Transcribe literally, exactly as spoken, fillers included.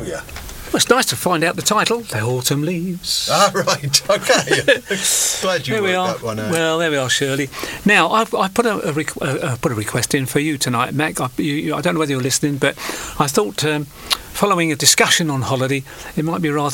Oh, yeah. Well, it's nice to find out the title. The Autumn Leaves. Ah, right. Okay. Glad you There we worked are. that one out. Well, there we are, Shirley. Now, I've I put a, a requ- uh, put a request in for you tonight, Mac. I, you, you, I don't know whether you're listening, but I thought, um, following a discussion on holiday, it might be rather